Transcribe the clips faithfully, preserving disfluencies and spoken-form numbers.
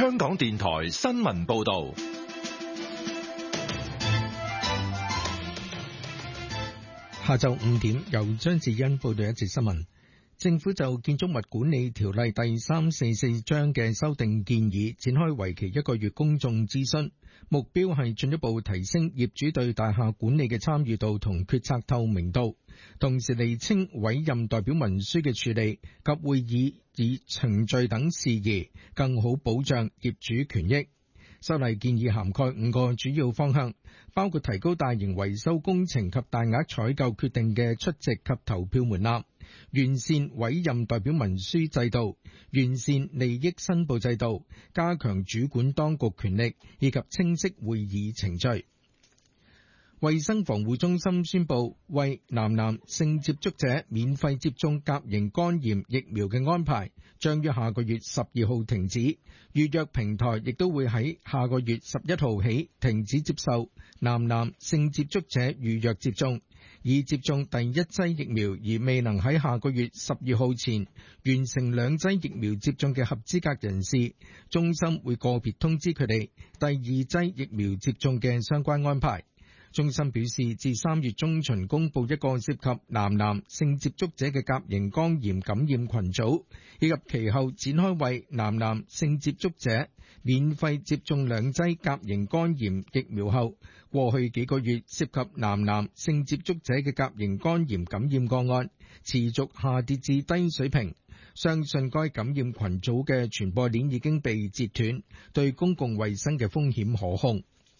香港電台新聞報道。 下晝五點，由張智欣報道一節新聞。政府就建築物管理條例第三四四章嘅修訂建議展開為期一個月公眾諮詢，目標係進一步提升業主對大廈管理嘅參與度同決策透明度，同時釐清委任代表文書嘅處理及會議以程序等事宜，更好保障業主權益。修例建議涵蓋五個主要方向，包括提高大型維修工程及大額採購決定嘅出席及投票門檻，完善委任代表文書制度，完善利益申報制度，加強主管當局權力，以及清晰會議程序。衛生防護中心宣布，為男男性接觸者免費接種甲型肝炎疫苗嘅安排，將於下個月十二號停止。預約平台亦都會喺下個月十一號起停止接受男男性接觸者預約接種。已接種第一劑疫苗而未能喺下個月十二號前完成兩劑疫苗接種嘅合資格人士，中心會個別通知佢哋第二劑疫苗接種嘅相關安排。中心表示，自三月中旬公布一個涉及男男性接觸者嘅甲型肝炎感染群組，以及其後展開為男男性接觸者免費接種兩劑甲型肝炎疫苗後，過去幾個月涉及男男性接觸者嘅甲型肝炎感染個案持續下跌至低水平，相信該感染群組嘅傳播鏈已經被截斷，對公共衛生嘅風險可控。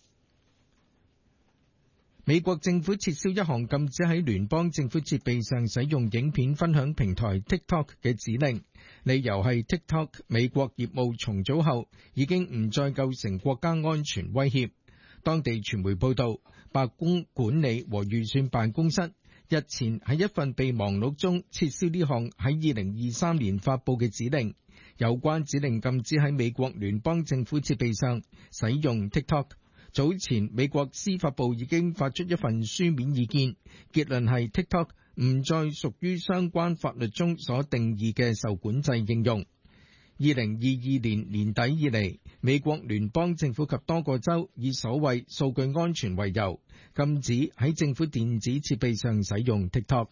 美國政府撤銷一項禁止喺聯邦政府設備上使用影片分享平台 TikTok 嘅指令，理由係 TikTok 美國業務重組後已經唔再構成國家安全威脅。當地傳媒報道，白宮管理和預算辦公室日前喺一份備忘錄中撤銷呢項喺二零二三年發布嘅指令，有關指令禁止喺美國聯邦政府設備上使用 TikTok。早前美國司法部已經發出一份書面意見，結論係 TikTok 唔再屬於相關法律中所定義嘅受管制應用。二零二二年年底以嚟，美國聯邦政府及多個州以所謂數據安全為由，禁止喺政府電子設備上使用 TikTok。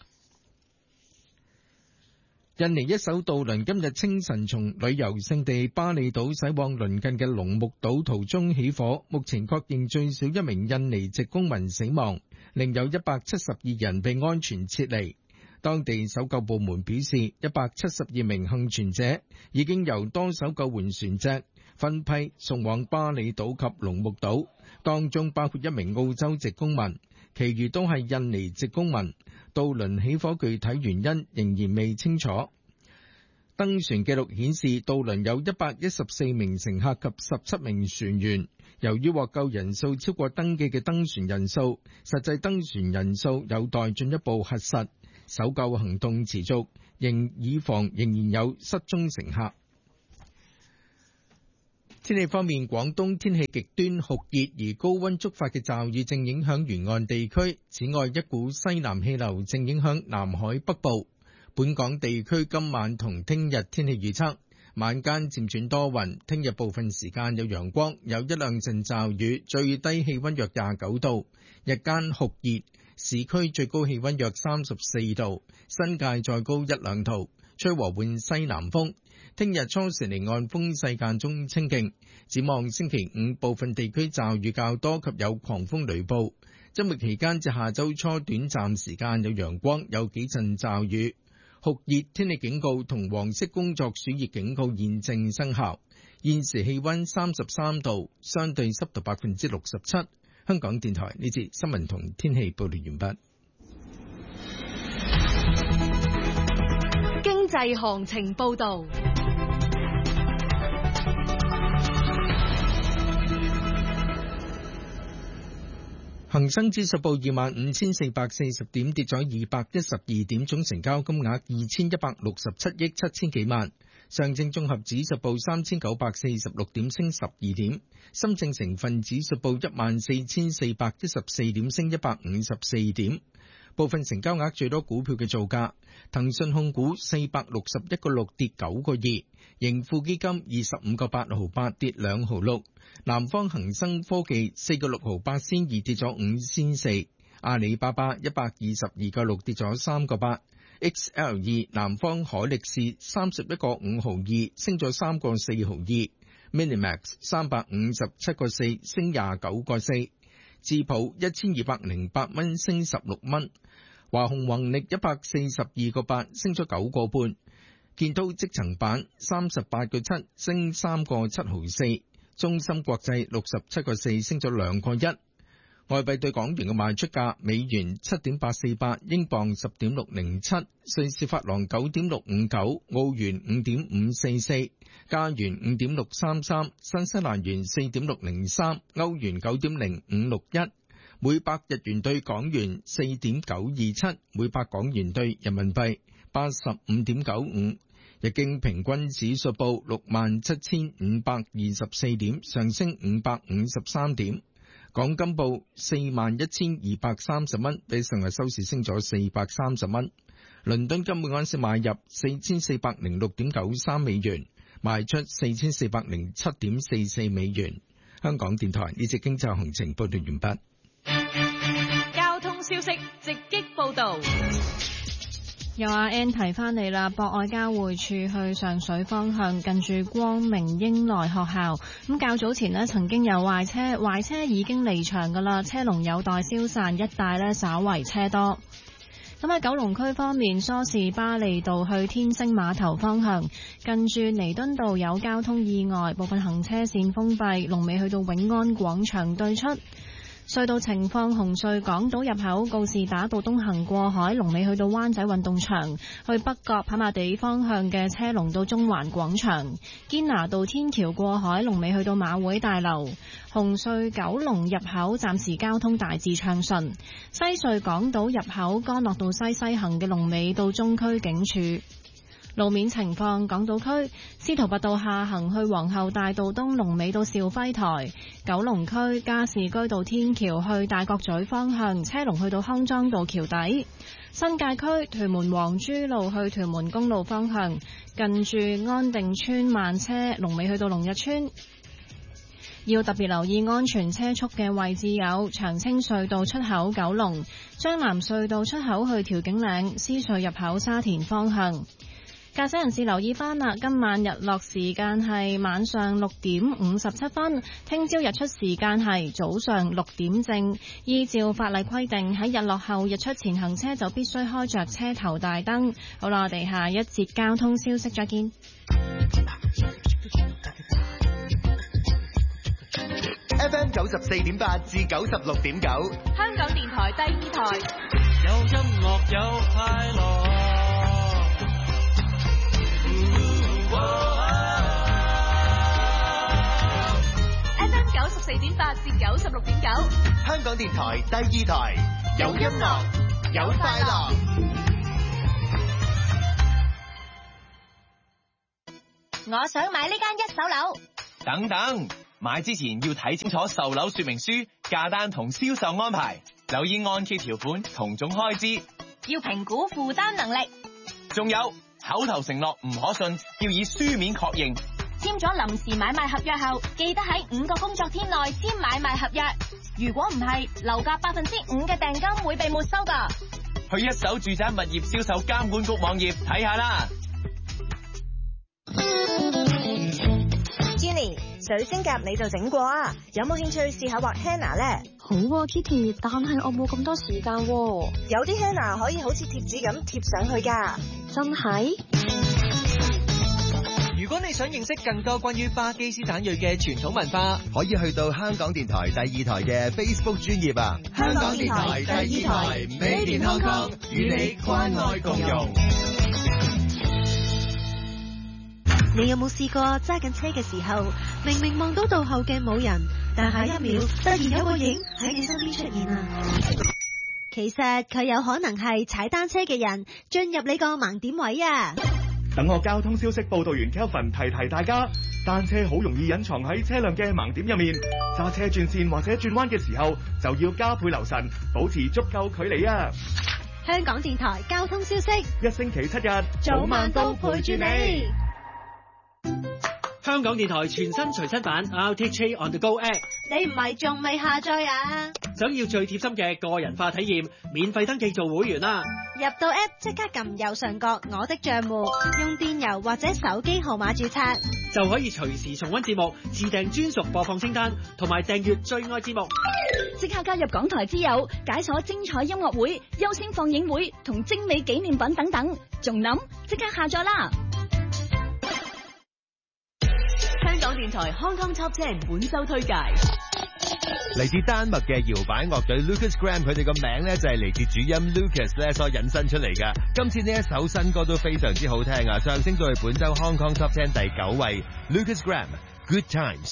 印尼一艘渡輪今日清晨從旅遊勝地巴厘島駛往鄰近嘅龍目島途中起火，目前確認最少一名印尼籍公民死亡，另有一百七十二人被安全撤離。當地搜救部門表示，一百七十二名幸存者已經由多艘救援船隻分批送往巴厘島及龍目島，當中包括一名澳洲籍公民，其餘都係印尼籍公民。渡輪起火具體原因仍然未清楚。登船記錄顯示，渡輪有一百一十四名乘客及十七名船員。由於獲救人數超過登記嘅登船人數，實際登船人數有待進一步核實。搜救行動持續，仍以防仍然有失蹤乘客。天氣方面，廣東天氣極端酷熱，而高溫觸發嘅驟雨正影響沿岸地區。此外，一股西南氣流正影響南海北部。本港地區今晚同聽日天氣預測：晚間漸轉多雲，聽日部分時間有陽光，有一兩陣驟雨，最低氣溫約廿九度，日間酷熱，市區最高氣溫約三十四度，新界再高一兩度，吹和緩西南風。聽日初時離岸風勢間中清勁，展望星期五部分地區驟雨較多及有狂風雷暴。周末期間至下周初短暫時間有陽光，有幾陣驟雨。酷熱天氣警告同黃色工作暑熱警告現正生效。現時氣溫三十三度，相對濕度百分之六十七。香港電台呢節新聞同天氣報道完畢。 經濟行情報道。 恒生指數報二萬五千四百四十點，跌咗二百一十二點，總成交金額二千一百六十七億七千幾萬。上證綜合指數報三千九百四十六點，升十二點。深證成分指數報一萬四千四百一十四點，升一百五十四點。 部分成交額最多股票嘅造價：騰訊控股四百六十一個六跌九個二，盈富基金二十五個八毫八跌兩毫六，南方恒生科技四個六毫八仙二跌咗五仙四，阿里巴巴一百二十二個六跌咗三個八。X L 二南方海力士三十一個五毫二升咗三個四毫二 ，Minimax 三百五十七個四升廿九個四，智普一千二百零八蚊升十六蚊，華虹宏力一百四十二個八升咗九個半，建滔積層板三十八個七升三個七毫四，中芯國際六十七個四升咗兩個一。外幣對港元嘅賣出價：美元七點八四八，英鎊十點六零七，瑞士法郎九點六五九，澳元五點五四四，加元五點六三三，新西蘭元四點六零三，歐元九點零五六一，每百日元對港元四點九二七，每百港元對人民幣八十五點九五。日經平均指數報六萬七千五百二十四點，上升五百五十三點。港金報四萬一千二百三十蚊，比上日收市升咗四百三十蚊。倫敦金每盎司買入四千四百零六點九三美元，賣出四千四百零七點四四美元。香港電台呢節經濟行情報道完畢。 交通消息直擊報道。 有阿 N 提翻你啦，博愛交匯處去上水方向，近住光明英來學校。咁較早前呢曾經有壞車，壞車已經離場噶啦，車龍有待消散，一帶呢稍為車多。咁喺九龍區方面，梳士巴利道去天星碼頭方向，近住彌敦道有交通意外，部分行車線封閉，龍尾去到永安廣場對出。隧道情況：紅隧港島入口告士打道東行過海，龍尾去到灣仔運動場；去北角跑馬地方向嘅車龍到中環廣場。堅拿道天橋過海，龍尾去到馬會大樓。紅隧九龍入口暫時交通大致暢順。西隧港島入口干諾道西西行嘅龍尾到中區警署。路面情況：港島區司徒拔道下行去皇后大道東龍尾到兆輝台；九龍區加士居道天橋去大角咀方向車龍去到康莊道橋底；新界區屯門黃珠路去屯門公路方向近住安定村慢車龍尾去到龍日村。要特別留意安全車速嘅位置有長青隧道出口九龍、將南隧道出口去調景嶺、獅隧入口沙田方向。駕駛人士留意翻啦，今晚日落時間係晚上六點五十七分，聽朝日出時間係早上六點正。依照法例規定，喺日落後日出前行車就必須開着車頭大燈。好啦，我哋下一節交通消息再見。 F M 九十四點八至九十六點九， 香港電台第二台。 有音樂有快樂。 F M 九十四點八至九十六點九， 香港電台第二台，有音樂有快樂。 我想買呢間一手樓。 等等，買之前要睇清楚售樓說明書、價單同銷售安排，留意按揭條款同總開支， 要評估負擔能力。 仲有口頭承諾唔可信，要以書面確認。 簽咗臨時買賣合約後，記得喺五個工作天內簽買賣合約。如果唔係，樓價百分之五嘅訂金會被沒收㗎。 去一手住宅物業銷售監管局網頁睇下啦。 Jenny，水晶甲你就整過啊？有冇興趣試下畫 henna 咧？ 好啊 Kitty， 但係我冇咁多時間喎。 有啲 henna 可以好似貼紙咁貼上去㗎。 真係？ 如果你想認識更多關於巴基斯坦裔嘅傳統文化， 可以去到香港電台第二台嘅 Facebook 專頁啊！ 香港電台第二台 Made in Hong Kong， 與你關愛共融。 你有冇試過揸緊車嘅時候，明明望到道後鏡冇人，但下一秒突然有個影喺你身邊出現啊？其實佢有可能係踩單車嘅人進入你個盲點位啊！ 等我交通消息報道員 Kelvin 提提大家，單車好容易隱藏喺車輛嘅盲點入面，揸車轉線或者轉彎嘅時候就要加倍留神，保持足夠距離啊！ 香港電台交通消息， 一星期七日， 早晚都陪住你。 香港電台全新隨身版 R T H on the Go App， 你唔係仲未下載啊？ 想要最貼心嘅個人化體驗，免費登記做會員啦！ 入到 App 即刻撳右上角我的賬戶，用電郵或者手機號碼註冊， 就可以隨時重溫節目，自訂專屬播放清單，同埋訂閱最愛節目。 即刻加入港台之友，解鎖精彩音樂會、優先放映會同精美紀念品等等，仲諗即刻下載啦！香港電台 Hong Kong Top Ten 本周推介， 嚟自丹麥嘅搖擺樂隊 Lucas Graham， 佢哋個名咧就係嚟自主音 Lucas 咧所引申出嚟嘅。今次呢一首新歌都非常之好聽啊，上升到去本周 Hong Kong Top Ten 第九位 ，Lucas Graham Good Times。